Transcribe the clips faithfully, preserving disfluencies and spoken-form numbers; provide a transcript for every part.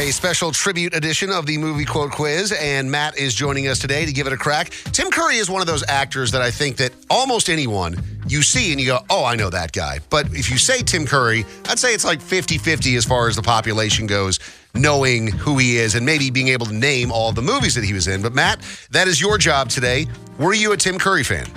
a special tribute edition of the Movie Quote Quiz, and Matt is joining us today to give it a crack. Tim Curry is one of those actors that I think that almost anyone you see and you go, oh, I know that guy. But if you say Tim Curry, I'd say it's like fifty-fifty as far as the population goes, knowing who he is and maybe being able to name all the movies that he was in. But Matt, that is your job today. Were you a Tim Curry fan?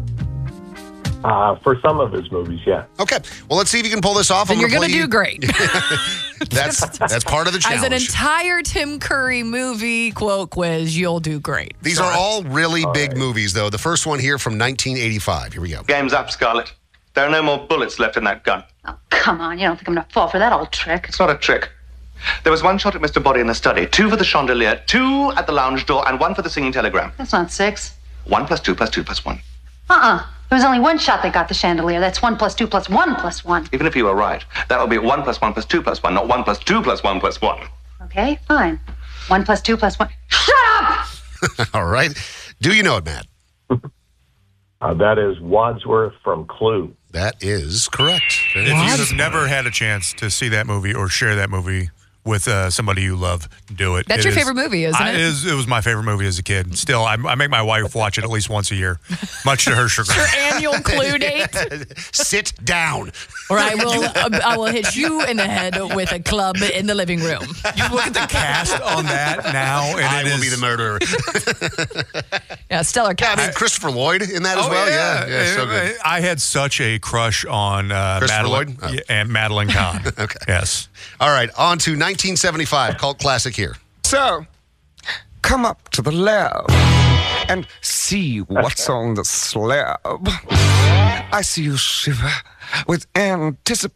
Uh, for some of his movies, yeah. Okay. Well, let's see if you can pull this off. Then I'm you're going to play do you- great. that's that's part of the challenge. As an entire Tim Curry movie quote quiz, you'll do great. These are all really all big right. movies, though. The first one here from nineteen eighty-five. Here we go. Game's up, Scarlett. There are no more bullets left in that gun. Oh, come on. You don't think I'm going to fall for that old trick? It's not a trick. There was one shot at Mister Body in the study, two for the chandelier, two at the lounge door, and one for the singing telegram. That's not six. One plus two plus two plus one. Uh-uh. There was only one shot that got the chandelier. That's one plus two plus one plus one. Even if you were right, that would be one plus one plus two plus one, not one plus two plus one plus one. Okay, fine. One plus two plus one. Shut up! All right. Do you know it, Matt? Uh, that is Wadsworth from Clue. That is correct. If you have never had a chance to see that movie or share that movie with uh, somebody you love, do it. That's it your is, favorite movie, isn't I, it? It, is, it was my favorite movie as a kid. Still, I, I make my wife watch it at least once a year, much to her chagrin. Your annual Clue date? Sit down. Or I will uh, I will hit you in the head with a club in the living room. You look at the cast on that now, and I it will is, be the murderer. Yeah, stellar cast. Yeah, I mean, Christopher Lloyd in that as oh, well. Yeah, yeah, yeah so good. I had such a crush on uh, Christopher Madeline, Lloyd? Oh. and Madeline Kahn. Okay. Yes. All right, on to nineteen seventy-five, cult classic here. So, come up to the lab and see what's on the slab. I see you shiver with anticipation.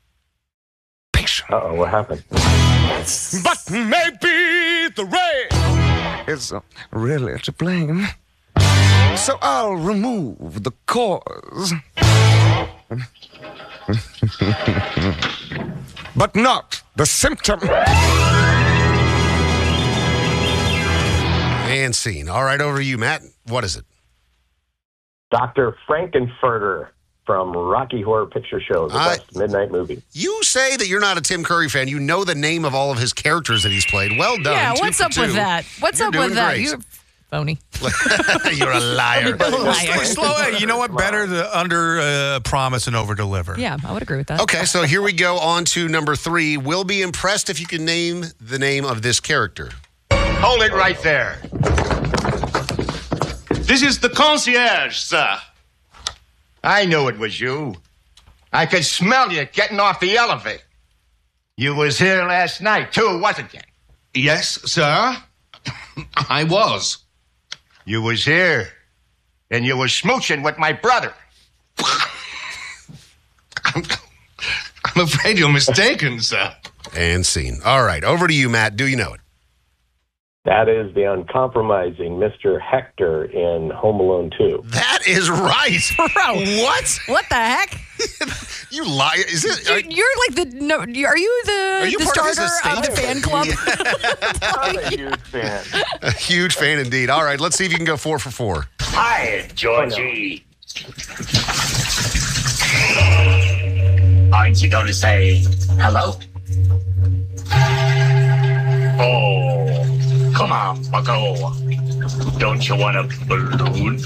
Uh-oh, what happened? But maybe the rain is uh, really to blame. So I'll remove the cause. But not the symptom. And scene. All right, over to you, Matt. What is it? Doctor Frankenfurter from Rocky Horror Picture Show, the I, best midnight movie. You say that you're not a Tim Curry fan. You know the name of all of his characters that he's played. Well done. Yeah, Two what's for up two. with that? What's You're up with doing that? great. You're phony. You're a liar. Liar. Slow, hey, you know what? Better to under uh, promise and over deliver. Yeah, I would agree with that. Okay, so here we go on to number three. We'll be impressed if you can name the name of this character. Hold it right there. This is the concierge, sir. I knew it was you. I could smell you getting off the elevator. You was here last night, too, wasn't you? Yes, sir. I was. You was here, and you was smooching with my brother. I'm, I'm afraid you're mistaken, sir. And scene. All right, over to you, Matt. Do you know it? That is the uncompromising Mister Hector in Home Alone two. That is right. Bro, what? What the heck? You lie. Is it? Are, You're like the no. Are you the, Are you the part of his starter of, estate? the fan club? I'm a huge fan. a huge fan indeed. All right, let's see if you can go four for four. Hi, Georgie. Aren't you going to say hello? Oh, come on, bucko. Don't you want a balloon?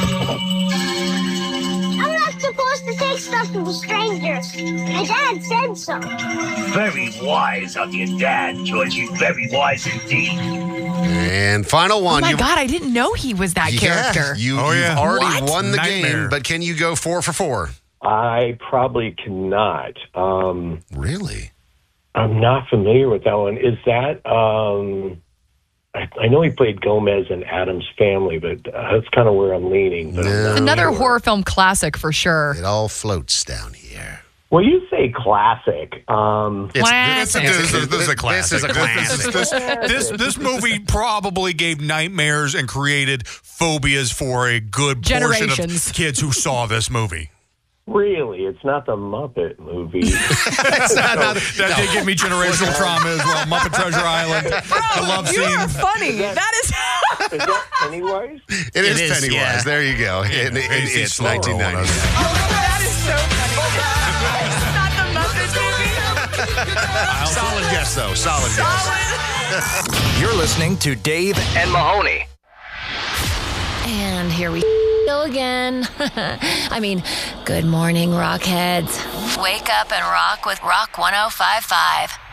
I'm not supposed to take stuff from strangers. My dad said so. Very wise of your dad, Georgie. Very wise indeed. And final one. Oh my You've- God, I didn't know he was that yeah, character. You, Oh, you've yeah. already What? won the Nightmare. game, but can you go four for four? I probably cannot. Um, Really? I'm not familiar with that one. Is that... Um, I, I know he played Gomez in Addams Family, but uh, that's kind of where I'm leaning. But I'm No. not Another sure. horror film classic for sure. It all floats down here. Well, you say classic. Um, It's, Classic. This is, this is a This classic. is a classic. This, this, this, this movie probably gave nightmares and created phobias for a good portion Generations. of kids who saw this movie. really, it's not the Muppet movie. That did give me generational trauma as well. Muppet Treasure Island, the love You scene. are funny. That is. Is that Pennywise? It is, is, Pennywise. yeah. There you go. And it- Casey it's Slow nineteen ninety. rolled us. That is so funny. It's not the Muppet movie. Solid guess, though. Solid, guess. You're listening to Dave and Mahoney. And here we go again. I mean, good morning, Rockheads. Wake up and rock with Rock one oh five point five.